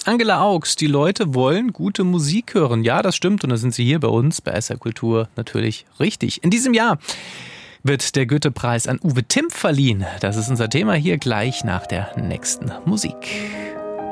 Angela Augs, die Leute wollen gute Musik hören. Ja, das stimmt und da sind sie hier bei uns bei SR Kultur natürlich richtig. In diesem Jahr wird der Goethe-Preis an Uwe Timm verliehen. Das ist unser Thema hier gleich nach der nächsten Musik.